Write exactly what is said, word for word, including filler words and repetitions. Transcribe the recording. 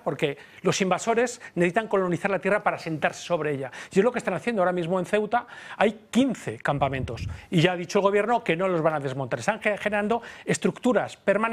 porque los invasores necesitan colonizar la tierra para sentarse sobre ella. Y es lo que están haciendo ahora mismo en Ceuta. Hay quince campamentos y ya ha dicho el gobierno que no los van a desmontar. Están generando estructuras permanentes